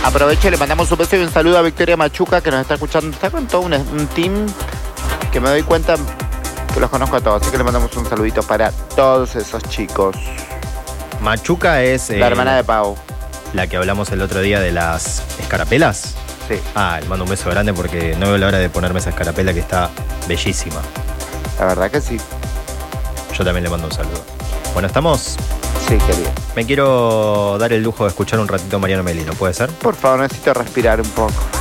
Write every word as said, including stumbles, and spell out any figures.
Aprovecho y le mandamos un beso y un saludo a Victoria Machuca, que nos está escuchando. Está con todo un, un team que me doy cuenta que los conozco a todos. Así que le mandamos un saludito para todos esos chicos. Machuca es... La eh, hermana de Pau. La que hablamos el otro día de las escarapelas. Sí. Ah, le mando un beso grande porque no veo la hora de ponerme esa escarapela que está bellísima. La verdad que sí. Yo también le mando un saludo. Bueno, ¿estamos? Sí, querido. Me quiero dar el lujo de escuchar un ratito a Mariano Melino, ¿puede ser? Por favor, necesito respirar un poco.